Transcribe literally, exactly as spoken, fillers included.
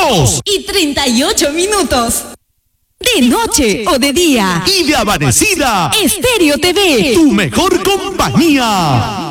dos y treinta y ocho minutos. De noche o de día. Y de amanecida. Estéreo T V. Tu mejor compañía.